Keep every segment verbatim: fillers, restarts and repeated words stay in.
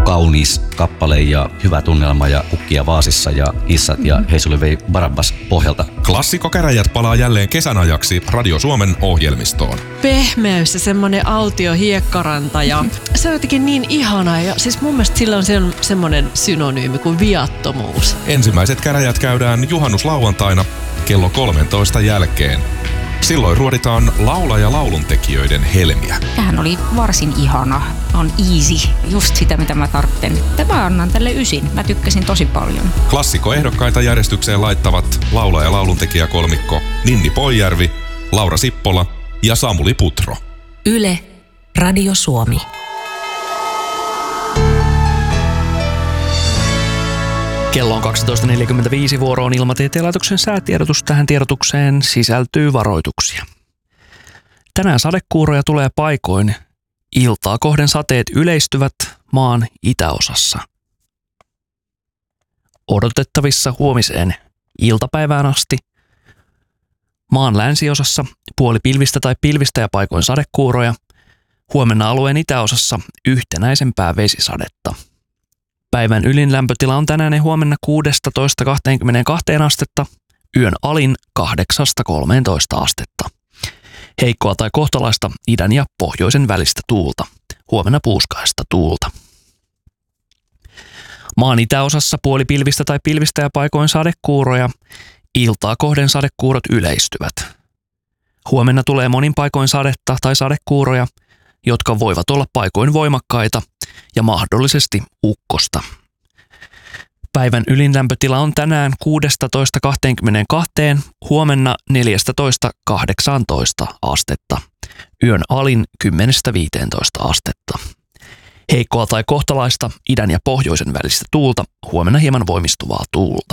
kaunis kappale ja hyvä tunnelma ja kukkia vaasissa ja kissat mm-hmm. ja Heisuli vei Barabbas pohjalta. Klassikkokäräjät palaa jälleen kesän ajaksi Radio Suomen ohjelmistoon. Pehmeys ja semmoinen autio hiekkaranta ja se on jotenkin niin ihanaa ja siis mun mielestä sillä on sen, semmoinen synonyymi kuin viattomuus. Ensimmäiset käräjät käydään juhannuslauantaina kello kolmentoista jälkeen. Silloin ruoditaan laula- ja lauluntekijöiden helmiä. Tämähän oli varsin ihana. On easy. Just sitä, mitä mä tarvitsen. Mä annan tälle ysin. Mä tykkäsin tosi paljon. Klassikkoehdokkaita järjestykseen laittavat laula- ja lauluntekijäkolmikko Ninni Poijärvi, Laura Sippola ja Samuli Putro. Yle, Radio Suomi. Kello on kaksitoista neljäkymmentäviisi, vuoro on Ilmatieteen laitoksen säätiedotus. Tähän tiedotukseen sisältyy varoituksia. Tänään sadekuuroja tulee paikoin. Iltaa kohden sateet yleistyvät maan itäosassa. Odotettavissa huomiseen iltapäivään asti. Maan länsiosassa puoli pilvistä tai pilvistä ja paikoin sadekuuroja. Huomenna alueen itäosassa yhtenäisempää vesisadetta. Päivän ylin lämpötila on tänään ja huomenna kuusitoista kaksikymmentäkaksi astetta, yön alin kahdeksasta kolmeentoista astetta. Heikkoa tai kohtalaista idän ja pohjoisen välistä tuulta, huomenna puuskaista tuulta. Maan itäosassa puoli pilvistä tai pilvistä ja paikoin sadekuuroja, iltaa kohden sadekuurot yleistyvät. Huomenna tulee monin paikoin sadetta tai sadekuuroja, jotka voivat olla paikoin voimakkaita ja mahdollisesti ukkosta. Päivän ylin lämpötila on tänään kuusitoista kaksikymmentäkaksi, huomenna neljätoista kahdeksantoista astetta, yön alin kymmenestä viiteentoista astetta. Heikkoa tai kohtalaista idän ja pohjoisen välistä tuulta, huomenna hieman voimistuvaa tuulta.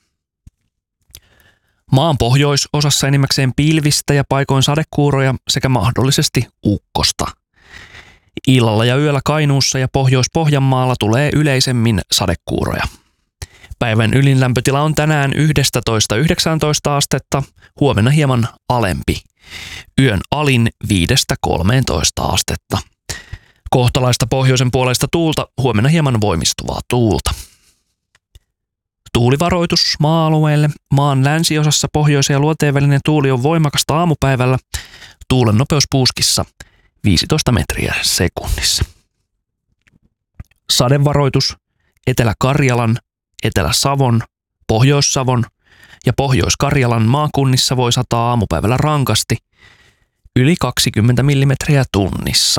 Maan pohjoisosassa enimmäkseen pilvistä ja paikoin sadekuuroja sekä mahdollisesti ukkosta. Illalla ja yöllä Kainuussa ja Pohjois-Pohjanmaalla tulee yleisemmin sadekuuroja. Päivän ylin lämpötila on tänään yksitoista yhdeksäntoista astetta, huomenna hieman alempi. Yön alin viidestä kolmeentoista astetta. Kohtalaista pohjoisen puoleista tuulta, huomenna hieman voimistuvaa tuulta. Tuulivaroitus maa-alueelle. Maan länsiosassa pohjoisen ja luoteen välinen tuuli on voimakasta aamupäivällä. Tuulen nopeus puuskissa viisitoista metriä sekunnissa. Sadevaroitus Etelä-Karjalan, Etelä-Savon, Pohjois-Savon ja Pohjois-Karjalan maakunnissa voi sataa aamupäivällä rankasti yli kaksikymmentä millimetriä tunnissa.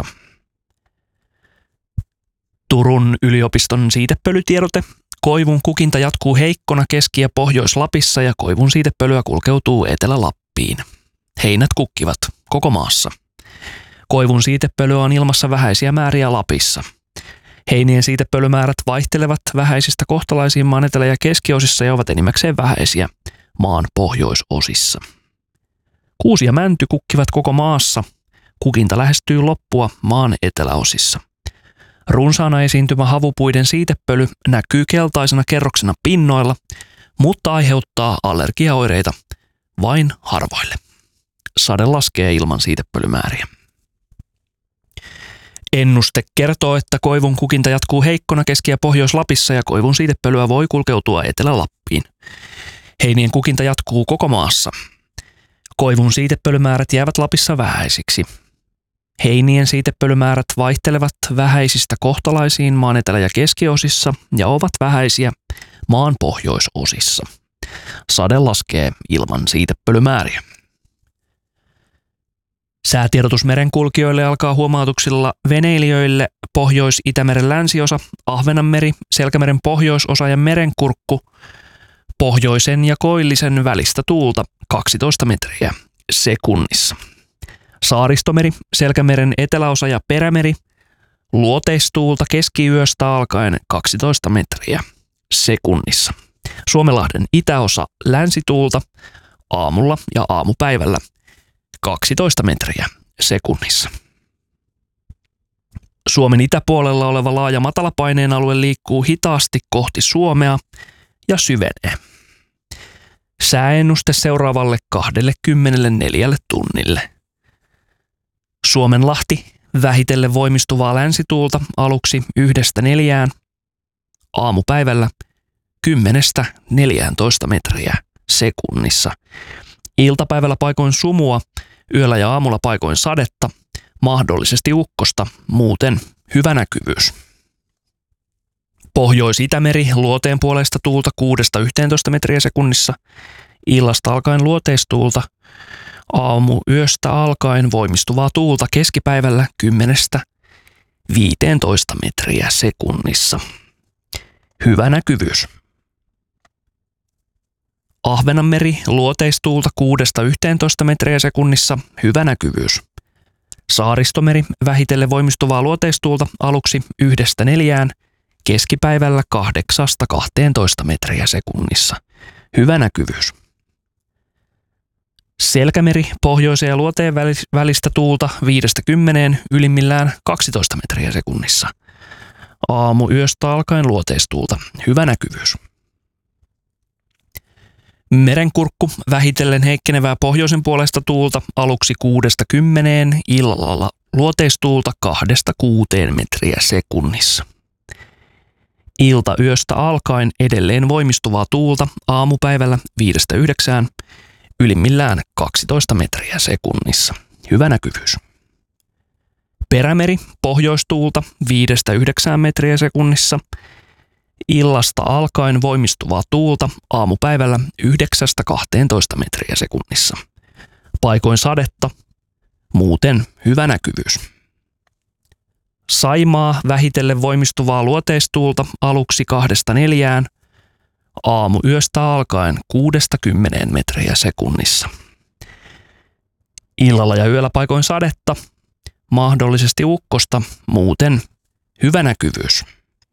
Turun yliopiston siitepölytiedote. Koivun kukinta jatkuu heikkona Keski- ja Pohjois-Lapissa ja koivun siitepölyä kulkeutuu Etelä-Lappiin. Heinät kukkivat koko maassa. Koivun siitepölyä on ilmassa vähäisiä määriä Lapissa. Heinien siitepölymäärät vaihtelevat vähäisistä kohtalaisiin maan etelä- ja keskiosissa ja ovat enimmäkseen vähäisiä maan pohjoisosissa. Kuusi ja mänty kukkivat koko maassa. Kukinta lähestyy loppua maan eteläosissa. Runsaana esiintymä havupuiden siitepöly näkyy keltaisena kerroksena pinnoilla, mutta aiheuttaa allergiaoireita vain harvoille. Sade laskee ilman siitepölymääriä. Ennuste kertoo, että koivun kukinta jatkuu heikkona Keski- ja Pohjois-Lapissa ja koivun siitepölyä voi kulkeutua Etelä-Lappiin. Heinien kukinta jatkuu koko maassa. Koivun siitepölymäärät jäävät Lapissa vähäisiksi. Heinien siitepölymäärät vaihtelevat vähäisistä kohtalaisiin maan etelä- ja keskiosissa ja ovat vähäisiä maan pohjoisosissa. Sade laskee ilman siitepölymääriä. Säätiedotus merenkulkijoille alkaa huomautuksilla veneilijöille Pohjois-Itämeren länsiosa, Ahvenanmeri, Selkämeren pohjoisosa ja Merenkurkku, pohjoisen ja koillisen välistä tuulta kaksitoista metriä sekunnissa. Saaristomeri, Selkämeren eteläosa ja Perämeri, luoteistuulta keskiyöstä alkaen kaksitoista metriä sekunnissa. Suomenlahden itäosa länsituulta aamulla ja aamupäivällä kaksitoista metriä sekunnissa. Suomen itäpuolella oleva laaja matalapaineen alue liikkuu hitaasti kohti Suomea ja syvenee. Sääennuste seuraavalle kaksikymmentäneljä tunnille. Suomenlahti vähitellen voimistuvaa länsituulta aluksi yhdestä neljään, aamupäivällä kymmenestä neljääntoista metriä sekunnissa. Iltapäivällä paikoin sumua, yöllä ja aamulla paikoin sadetta, mahdollisesti ukkosta, muuten hyvä näkyvyys. Pohjois-Itämeri luoteen puolesta tuulta kuudesta yhteentoista metriä sekunnissa, illasta alkaen luoteistuulta, aamu yöstä alkaen voimistuvaa tuulta keskipäivällä kymmenestä viiteentoista metriä sekunnissa. Hyvä näkyvyys. Ahvenanmeri luoteistuulta kuudesta yhteentoista metriä sekunnissa, hyvä näkyvyys. Saaristomeri vähitellen voimistuvaa luoteistuulta aluksi yhdestä neljään, keskipäivällä kahdeksasta kahteentoista metriä sekunnissa, hyvä näkyvyys. Selkämeri pohjoiseen ja luoteen välistä tuulta viidestä kymmeneen, ylimmillään kaksitoista metriä sekunnissa. Aamu yöstä alkaen luoteistuulta, hyvä näkyvyys. Merenkurkku vähitellen heikkenevää pohjoisen puolesta tuulta aluksi kuudesta kymmeneen, illalla luoteistuulta kahdesta kuuteen metriä sekunnissa. Ilta yöstä alkaen edelleen voimistuvaa tuulta aamupäivällä viidestä yhdeksään, ylimmillään kaksitoista metriä sekunnissa. Hyvä näkyvyys. Perämeri pohjoistuulta viidestä yhdeksään metriä sekunnissa. Illasta alkaen voimistuvaa tuulta aamupäivällä yhdeksästä kahteentoista metriä sekunnissa. Paikoin sadetta, muuten hyvä näkyvyys. Saimaa vähitellen voimistuvaa luoteistuulta aluksi kahdesta neljään, aamu yöstä alkaen kuudesta kymmeneen metriä sekunnissa. Illalla ja yöllä paikoin sadetta, mahdollisesti ukkosta, muuten hyvä näkyvyys.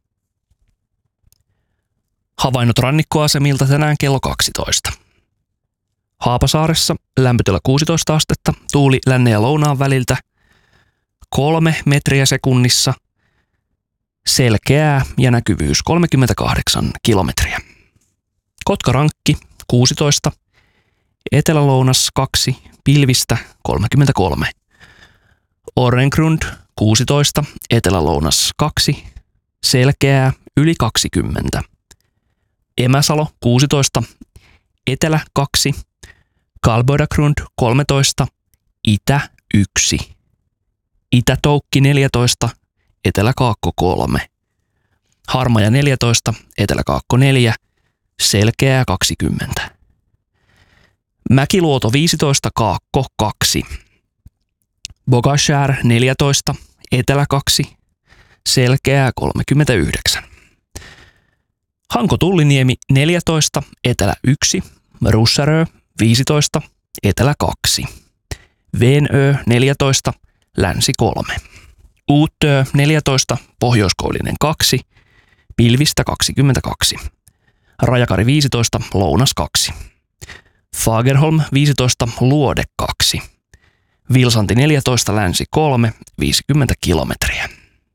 Havainnot rannikkoasemilta tänään kello kaksitoista. Haapasaaressa lämpötila kuusitoista astetta, tuuli lännen ja lounaan väliltä kolme metriä sekunnissa, selkeää ja näkyvyys kolmekymmentäkahdeksan kilometriä. Kotkarankki kuusitoista, etelälounas kaksi, pilvistä kolmekymmentäkolme. Orrengrund kuusitoista, etelälounas kaksi, selkeää yli kaksikymmentä. Emäsalo kuusitoista, etelä kaksi, Kalbodagrund kolmetoista, itä yksi. Itä-Toukki neljätoista, etelä-kaakko kolme. Harmaja neljätoista, etelä-kaakko neljä, selkeää kaksikymmentä. Mäkiluoto viisitoista, kaakko kaksi. Bogashär neljätoista, etelä kaksi, selkeää kolmekymmentäyhdeksän. Hanko-Tulliniemi neljätoista, etelä yksi, Russarö viisitoista, etelä kaksi. Venö neljätoista, länsi kolme. Uutö neljätoista, pohjoiskoillinen kaksi, pilvistä kaksikymmentäkaksi. Rajakari viisitoista, lounas kaksi. Fagerholm viisitoista, luode kaksi. Vilsanti neljätoista, länsi kolme, viisikymmentä kilometriä.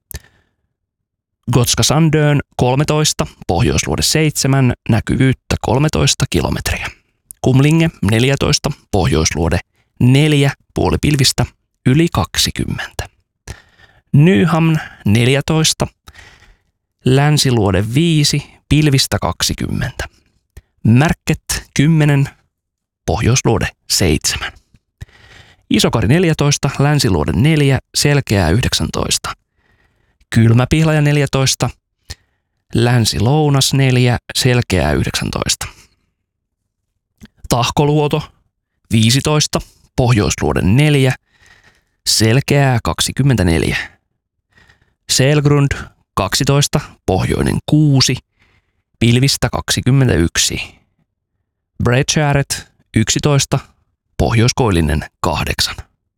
Gotska Sandön kolmetoista, pohjoisluode seitsemän, näkyvyyttä kolmetoista kilometriä. Kumlinge neljätoista, pohjoisluode neljä, puolipilvistä yli kaksikymmentä. Nyhamn neljätoista, länsiluode viisi, pilvistä kaksikymmentä. Märket kymmenen, pohjoisluode seitsemän. Isokari neljätoista, länsiluode neljä, selkeää yhdeksäntoista. Kylmäpihlaja neljätoista, länsi-lounas neljä, selkeää yhdeksäntoista. Tahkoluoto viisitoista, pohjoisluode neljä, selkeää kaksikymmentäneljä. Selgrund kaksitoista, pohjoinen kuusi, pilvistä kaksikymmentäyksi. Bredgäret yksitoista, pohjoiskoillinen kahdeksan.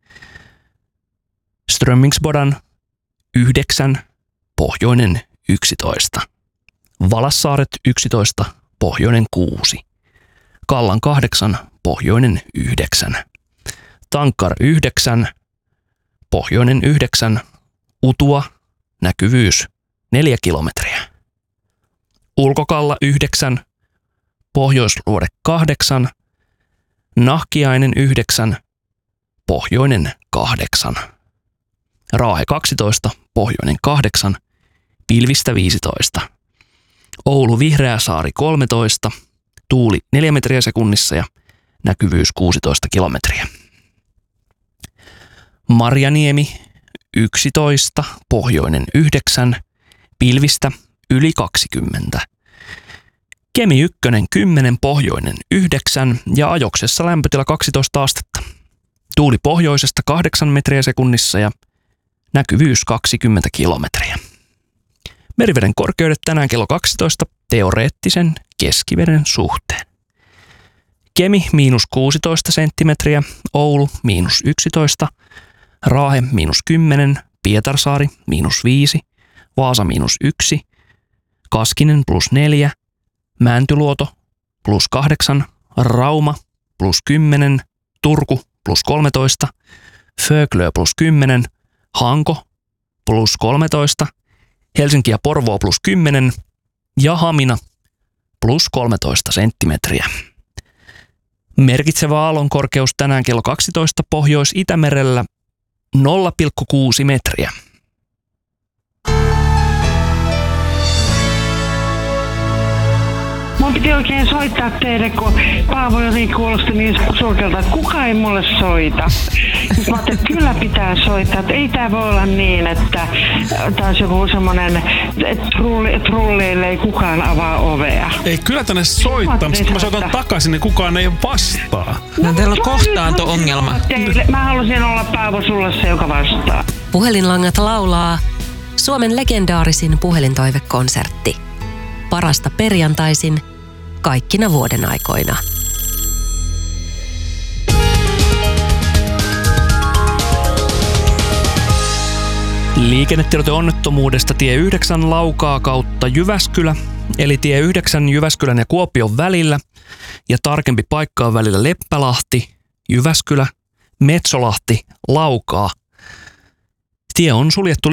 Strömmingsbodan yhdeksän, pohjoinen yksitoista. Valassaaret yksitoista, pohjoinen kuusi. Kallan kahdeksan, pohjoinen yhdeksän. Tankkar yhdeksän, pohjoinen yhdeksän. Utua, näkyvyys neljä kilometriä. Ulkokalla yhdeksän, pohjoisluode kahdeksan. Nahkiainen yhdeksän, pohjoinen kahdeksan. Raahe kaksitoista, pohjoinen kahdeksan, pilvistä viisitoista. Oulu Vihreäsaari kolmetoista, tuuli neljä metriä sekunnissa ja näkyvyys kuusitoista kilometriä. Marjaniemi yksitoista, pohjoinen yhdeksän, pilvistä yli kaksikymmentä. Kemi ykkönen kymmenen, pohjoinen yhdeksän ja ajoksessa lämpötila kaksitoista astetta. Tuuli pohjoisesta kahdeksan metriä sekunnissa ja näkyvyys kaksikymmentä kilometriä. Meriveden korkeudet tänään kello kaksitoista teoreettisen keskiveden suhteen. Kemi miinus kuusitoista senttimetriä, Oulu miinus yksitoista, Raahe miinus kymmenen, Pietarsaari miinus viisi, Vaasa miinus yksi, Kaskinen plus neljä, Mäntyluoto plus kahdeksan, Rauma plus kymmenen, Turku plus kolmetoista, Föglö plus kymmenen, Hanko plus kolmetoista, Helsinki ja Porvoo plus kymmenen ja Hamina plus kolmetoista senttimetriä. Merkitsevä aallonkorkeus tänään kello kaksitoista Pohjois-Itämerellä nolla pilkku kuusi metriä. Mun piti oikein soittaa teille, kun Paavo jotenkin kuulosti niin surkealta, että kukaan ei mulle soita. Mä ajattelin, että kyllä pitää soittaa, että ei tää voi olla niin, että taas joku semmonen trulli, trulleille ei kukaan avaa ovea. Ei kyllä tänne soittaa, mutta kun mä soitan takaisin, niin kukaan ei vastaa. No teillä on kohtaanto-ongelma. Mä halusin olla Paavo sulle se, joka vastaa. Puhelinlangat laulaa Suomen legendaarisin puhelintoivekonsertti. Parasta perjantaisin kaikkina vuoden aikoina. Liikennetiedote onnettomuudesta tie yhdeksän Laukaa kautta Jyväskylä, eli tie yhdeksän Jyväskylän ja Kuopion välillä ja tarkempi paikka on välillä Leppälahti, Jyväskylä, Metsolahti, Laukaa. Tie on suljettu